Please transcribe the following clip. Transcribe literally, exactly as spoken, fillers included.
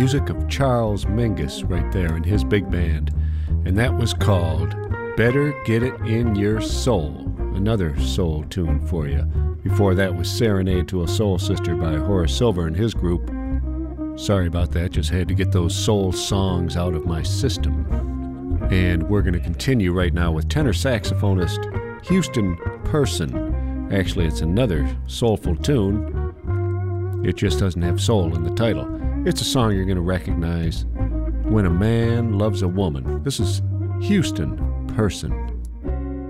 music of Charles Mingus right there and his big band. And that was called Better Get It In Your Soul, another soul tune for you. Before that was Serenade to a Soul Sister by Horace Silver and his group. Sorry about that, just had to get those soul songs out of my system. And we're going to continue right now with tenor saxophonist Houston Person. Actually, it's another soulful tune. It just doesn't have soul in the title. It's a song you're going to recognize, When a Man Loves a Woman. This is Houston Person.